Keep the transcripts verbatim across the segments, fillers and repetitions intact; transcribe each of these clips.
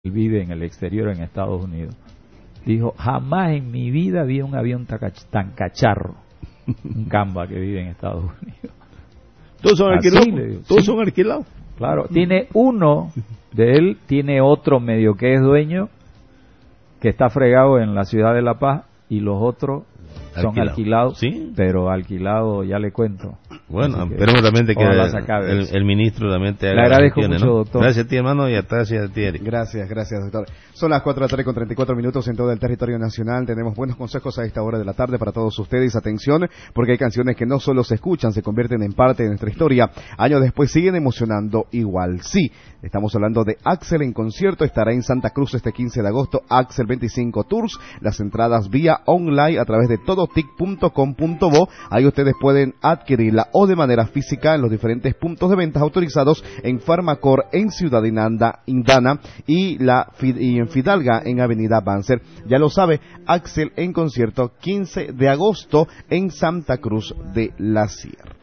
vive en el exterior en Estados Unidos. Dijo, jamás en mi vida vi un avión tan cacharro. Un Canva que vive en Estados Unidos. Todos son Así alquilados. le digo, Todos sí. son alquilados. Claro, tiene uno de él, tiene otro medio que es dueño, que está fregado en la ciudad de La Paz, y los otros son Alquilado. alquilados, ¿Sí? pero alquilado ya le cuento. Bueno, Así que, esperemos también de que ojalá el, se acabe el, eso. el ministro también te haga Le agradezco las gestiones, mucho, ¿no? doctor. Gracias a ti, hermano, y gracias a ti, Eric. Gracias, gracias, doctor. Son las cuatro de la tarde con treinta y cuatro minutos en todo el territorio nacional. Tenemos buenos consejos a esta hora de la tarde para todos ustedes. Atención, porque hay canciones que no solo se escuchan, se convierten en parte de nuestra historia. Años después siguen emocionando igual. Sí, estamos hablando de Axel en concierto. Estará en Santa Cruz este quince de agosto. Axel veinticinco Tours. Las entradas vía online a través de todotic punto com punto bo. Ahí ustedes pueden adquirirla o de manera física en los diferentes puntos de ventas autorizados en Farmacor, en Ciudad Indana, Indana y, la, y en Fidalga, en Avenida Banzer. Ya lo sabe, Axel en concierto quince de agosto en Santa Cruz de la Sierra.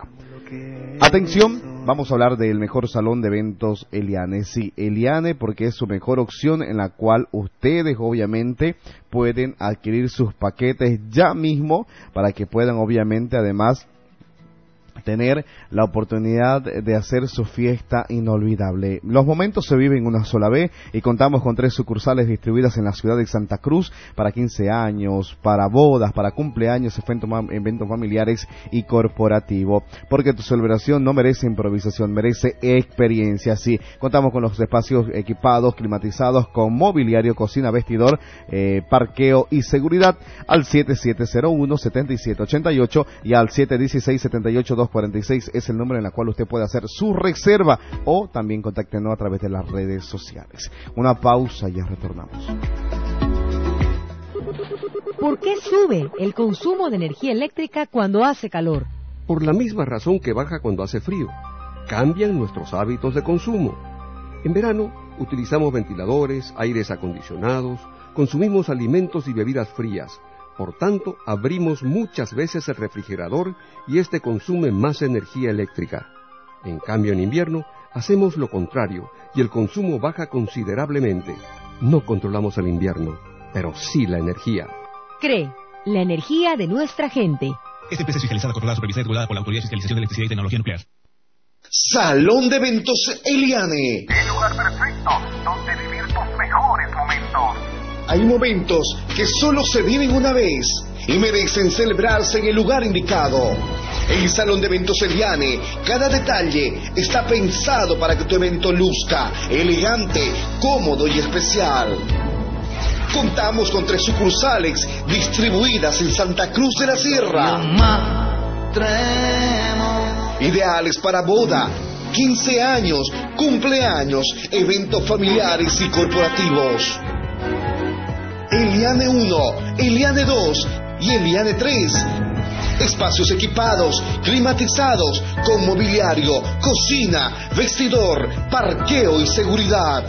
Atención, vamos a hablar del mejor salón de eventos Eliane. Sí, Eliane, porque es su mejor opción en la cual ustedes obviamente pueden adquirir sus paquetes ya mismo para que puedan obviamente además tener la oportunidad de hacer su fiesta inolvidable. Los momentos se viven una sola vez y contamos con tres sucursales distribuidas en la ciudad de Santa Cruz para quince años, para bodas, para cumpleaños, eventos familiares y corporativos. Porque tu celebración no merece improvisación, merece experiencia. Sí, contamos con los espacios equipados, climatizados, con mobiliario, cocina, vestidor, eh, parqueo y seguridad al siete siete cero uno, siete siete ocho ocho y al siete uno seis, siete ocho dos cuarenta y seis es el número en el cual usted puede hacer su reserva o también contáctenos a través de las redes sociales. Una pausa y ya retornamos. ¿Por qué sube el consumo de energía eléctrica cuando hace calor? Por la misma razón que baja cuando hace frío. Cambian nuestros hábitos de consumo. En verano utilizamos ventiladores, aires acondicionados, consumimos alimentos y bebidas frías. Por tanto, abrimos muchas veces el refrigerador y este consume más energía eléctrica. En cambio, en invierno, hacemos lo contrario y el consumo baja considerablemente. No controlamos el invierno, pero sí la energía. CREE, la energía de nuestra gente. Esta empresa es fiscalizada, controlada, supervisada y regulada por la Autoridad de Fiscalización de Electricidad y Tecnología Nuclear. Salón de Eventos Eliane. El lugar perfecto donde vivir tus mejores momentos. Hay momentos que solo se viven una vez y merecen celebrarse en el lugar indicado. En el Salón de Eventos Eliane, cada detalle está pensado para que tu evento luzca elegante, cómodo y especial. Contamos con tres sucursales distribuidas en Santa Cruz de la Sierra. Ideales para boda, quince años, cumpleaños, eventos familiares y corporativos. Eliane uno, Eliane dos y Eliane tres. Espacios equipados, climatizados, con mobiliario, cocina, vestidor, parqueo y seguridad.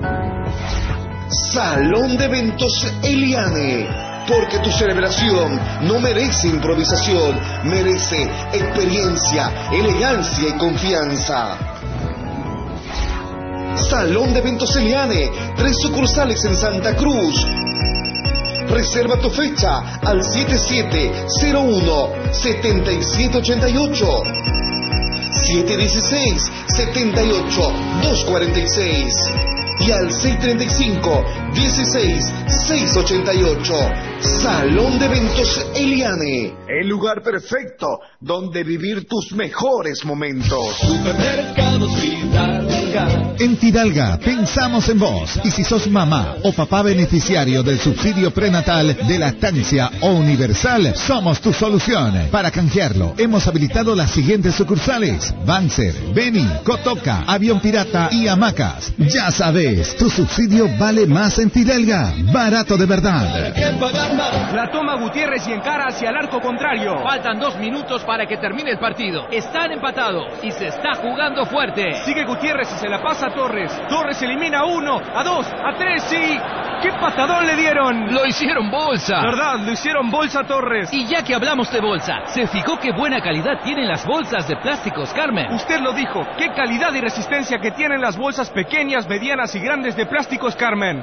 Salón de Eventos Eliane. Porque tu celebración no merece improvisación, merece experiencia, elegancia y confianza. Salón de Eventos Eliane, tres sucursales en Santa Cruz. Reserva tu fecha al siete siete cero uno, siete siete ocho ocho, siete uno seis, siete ocho dos cuarenta y seis y al seis treinta y cinco, dieciséis, seiscientos ochenta y ocho. Salón de Eventos Eliane. El lugar perfecto donde vivir tus mejores momentos. Supermercados Fidalga. En Fidalga pensamos en vos. Y si sos mamá o papá beneficiario del subsidio prenatal de lactancia o universal, somos tu solución. Para canjearlo, hemos habilitado las siguientes sucursales: Banzer, Beni, Cotoca, Avión Pirata y Hamacas. Ya sabes, tu subsidio vale más en Fidalga. Barato de verdad. La toma Gutiérrez y encara hacia el arco contrario. Faltan dos minutos para que termine el partido. Están empatados y se está jugando fuerte. Sigue Gutiérrez y se la pasa a Torres. Torres elimina a uno, a dos, a tres y... ¡qué patadón le dieron! Lo hicieron bolsa. ¿Verdad? Lo hicieron bolsa a Torres. Y ya que hablamos de bolsa, ¿se fijó qué buena calidad tienen las bolsas de plásticos Carmen? Usted lo dijo. ¡Qué calidad y resistencia que tienen las bolsas pequeñas, medianas y grandes de plásticos Carmen!